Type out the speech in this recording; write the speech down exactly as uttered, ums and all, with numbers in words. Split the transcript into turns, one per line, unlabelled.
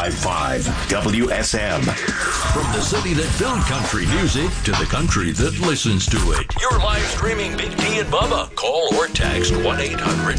five five W S M.
From the city that built country music to the country that listens to it. You're live streaming Big D and Bubba. Call or text one eight hundred